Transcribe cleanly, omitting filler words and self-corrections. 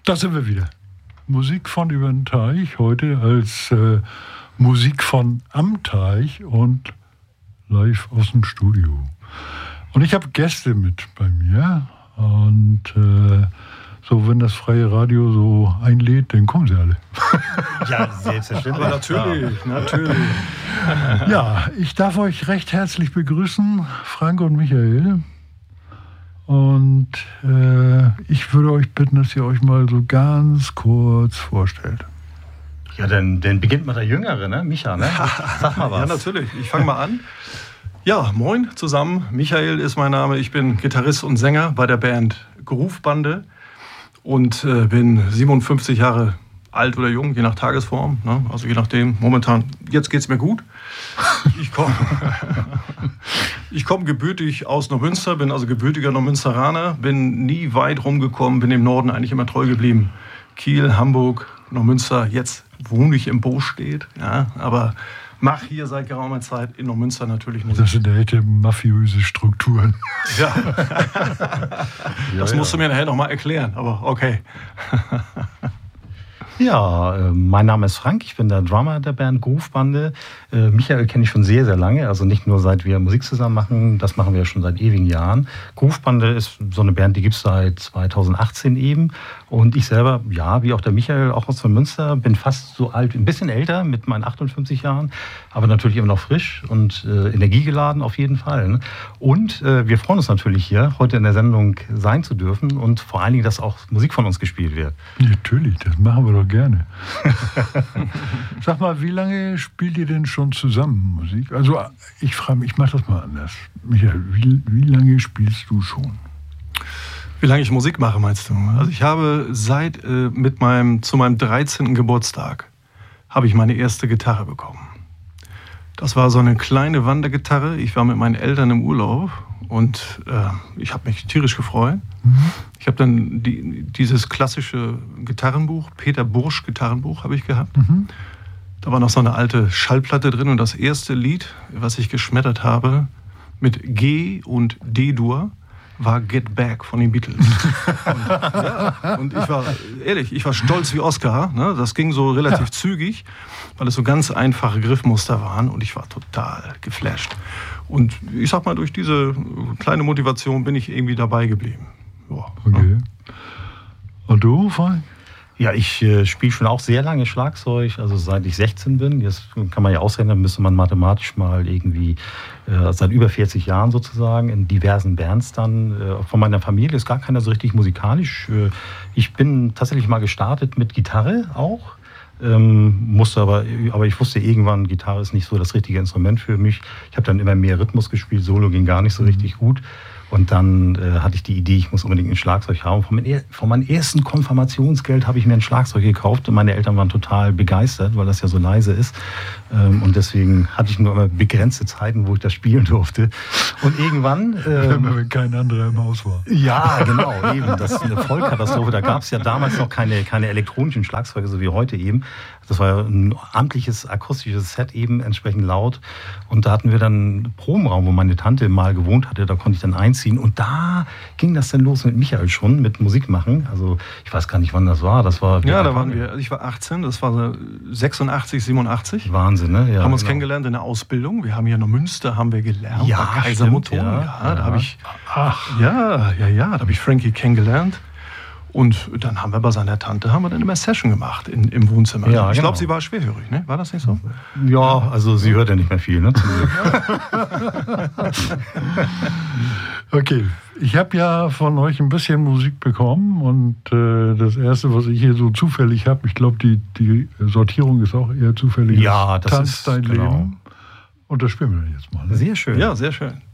Da sind wir wieder. Musik von über den Teich, heute als Musik von am Teich und live aus dem Studio. Und ich habe Gäste mit bei mir und so, wenn das freie Radio so einlädt, dann kommen sie alle. Ja, selbstverständlich. Aber natürlich. Ja, ich darf euch recht herzlich begrüßen, Frank und Michael. Und ich würde euch bitten, dass ihr euch mal so ganz kurz vorstellt. Ja, dann beginnt mal der Jüngere, ne? Micha, ne? Sag mal was. Ja, natürlich. Ich fange mal an. Ja, moin zusammen. Michael ist mein Name. Ich bin Gitarrist und Sänger bei der Band Groove-Bande und bin 57 Jahre alt oder jung, je nach Tagesform. Ne? Also je nachdem. Momentan, jetzt geht's mir gut. Ich komme gebürtig aus Neumünster, bin also gebürtiger Neumünsteraner, bin nie weit rumgekommen, bin im Norden eigentlich immer treu geblieben. Kiel, Hamburg, Neumünster, jetzt wohne ich im Bostedt, ja, aber mache hier seit geraumer Zeit in Neumünster natürlich Musik. Das sind echte mafiöse Strukturen. Ja. Das musst du mir nachher nochmal erklären, aber okay. Ja, mein Name ist Frank, ich bin der Drummer der Band Groove-Bande. Michael kenne ich schon sehr, sehr lange, also nicht nur seit wir Musik zusammen machen, das machen wir schon seit ewigen Jahren. Groove-Bande ist so eine Band, die gibt es seit 2018 eben. Und ich selber, ja, wie auch der Michael, auch aus Münster, bin fast so alt, ein bisschen älter mit meinen 58 Jahren, aber natürlich immer noch frisch und energiegeladen auf jeden Fall. Ne? Und wir freuen uns natürlich hier, heute in der Sendung sein zu dürfen und vor allen Dingen, dass auch Musik von uns gespielt wird. Natürlich, das machen wir doch gerne. Sag mal, wie lange spielt ihr denn schon zusammen Musik? Also ich frage mich, ich mache das mal anders. Michael, wie lange spielst du schon? Wie lange ich Musik mache, meinst du? Also ich habe zu meinem 13. Geburtstag habe ich meine erste Gitarre bekommen. Das war so eine kleine Wandergitarre. Ich war mit meinen Eltern im Urlaub und ich habe mich tierisch gefreut. Ich habe dann dieses klassische Gitarrenbuch, Peter Bursch Gitarrenbuch habe ich gehabt. Da war noch so eine alte Schallplatte drin und das erste Lied, was ich geschmettert habe mit G und D-Dur, war Get Back von den Beatles. Und ich war, ehrlich, ich war stolz wie Oscar. Ne? Das ging so relativ zügig, weil es so ganz einfache Griffmuster waren und ich war total geflasht. Und ich sag mal, durch diese kleine Motivation bin ich irgendwie dabei geblieben. Ja. Okay. Und du, Frank? Ja, ich spiele schon auch sehr lange Schlagzeug, also seit ich 16 bin. Jetzt kann man ja ausrechnen, dann müsste man mathematisch mal irgendwie seit über 40 Jahren sozusagen in diversen Bands dann. Von meiner Familie ist gar keiner so richtig musikalisch. Ich bin tatsächlich mal gestartet mit Gitarre auch. Aber ich wusste irgendwann, Gitarre ist nicht so das richtige Instrument für mich. Ich habe dann immer mehr Rhythmus gespielt, Solo ging gar nicht so richtig gut. Und dann hatte ich die Idee, ich muss unbedingt ein Schlagzeug haben. Von meinem ersten Konfirmationsgeld habe ich mir ein Schlagzeug gekauft. Und meine Eltern waren total begeistert, weil das ja so leise ist. Und deswegen hatte ich nur immer begrenzte Zeiten, wo ich das spielen durfte. Und irgendwann... wenn kein anderer im Haus war. Ja, genau, eben. Das ist eine Vollkatastrophe. Da gab es ja damals noch keine elektronischen Schlagzeuge, so wie heute eben. Das war ja ein amtliches akustisches Set eben, entsprechend laut. Und da hatten wir dann einen Probenraum, wo meine Tante mal gewohnt hatte. Da konnte ich dann einziehen. Und da ging das dann los mit Michael schon, mit Musik machen. Also ich weiß gar nicht, wann das war. Ja, da waren wir. Also ich war 18, das war 86, 87. Wahnsinn, ne? Ja, haben uns kennengelernt in der Ausbildung. Wir haben hier in Neumünster gelernt. Ja, bei Kaisermotor. Ja, da habe ich. Da habe ich Frankie kennengelernt. Und dann haben wir bei seiner Tante dann immer Session gemacht im Wohnzimmer. Ja, ich glaube, sie war schwerhörig, ne? War das nicht so? Ja, also sie hört ja nicht mehr viel, ne? Okay, ich habe ja von euch ein bisschen Musik bekommen und das Erste, was ich hier so zufällig habe, ich glaube, die Sortierung ist auch eher zufällig. Ja, das Tanz ist dein genau. Leben. Und das spielen wir jetzt mal. Ne? Sehr schön. Ja, sehr schön.